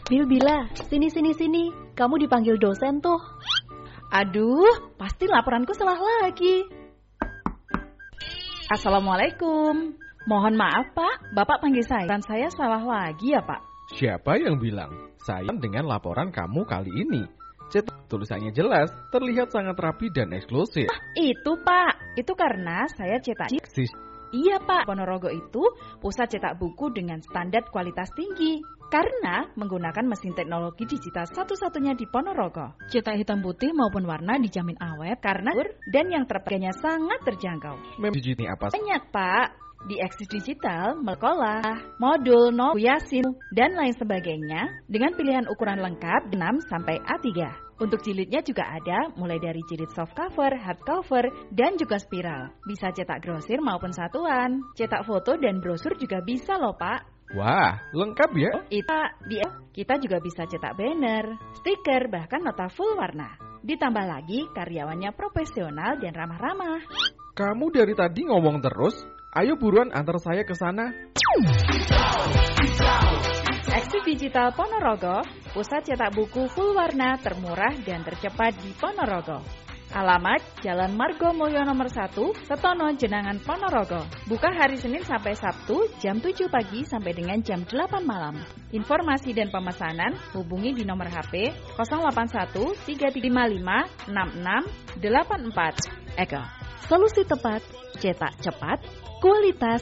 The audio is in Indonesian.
Bila, sini. Kamu dipanggil dosen tuh. Aduh, pasti laporanku salah lagi. Assalamualaikum. Mohon maaf Pak, Bapak panggil saya. Dan saya salah lagi ya Pak? Siapa yang bilang? Saya dengan laporan kamu kali ini. Cetak tulisannya jelas, terlihat sangat rapi dan eksklusif. Itu Pak, itu karena saya cetak. Iya Pak, Ponorogo itu pusat cetak buku dengan standar kualitas tinggi. Karena menggunakan mesin teknologi digital satu-satunya di Ponorogo. Cetak hitam putih maupun warna dijamin awet karena dan yang terpakainya sangat terjangkau. Ini apa? Banyak Pak. Di Eksis Digital, Melkola, Modul, Yasin, dan lain sebagainya dengan pilihan ukuran lengkap 6 sampai A3. Untuk jilidnya juga ada mulai dari jilid soft cover, hard cover, dan juga spiral. Bisa cetak grosir maupun satuan. Cetak foto dan brosur juga bisa loh Pak. Wah, lengkap ya? Kita juga bisa cetak banner, stiker, bahkan nota full warna. Ditambah lagi karyawannya profesional dan ramah-ramah. Kamu dari tadi ngomong terus. Ayo buruan antar saya ke sana. Eksis Digital Ponorogo, pusat cetak buku full warna termurah dan tercepat di Ponorogo. Alamat Jalan Margo Mulyo nomor 1, Setono, Jenangan, Ponorogo. Buka hari Senin sampai Sabtu jam 7 pagi sampai dengan jam 8 malam. Informasi dan pemesanan hubungi di nomor HP 081 355 66 84. Eko, solusi tepat, cetak cepat, kualitas